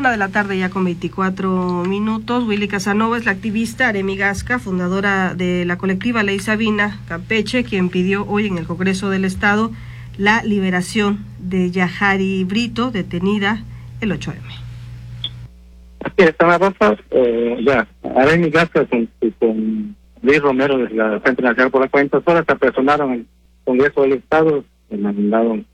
1:00 ya con 24 minutos. Willy Casanova es la activista Aremi Gasca, fundadora de la colectiva Ley Sabina Campeche, quien pidió hoy en el Congreso del Estado la liberación de Yahari Brito, detenida el 8M. Así es, Ana Rosa, Aremi Gasca con Luis Romero desde la Frente Nacional por la Cuenta Sola se apersonaron en el Congreso del Estado, le mandaron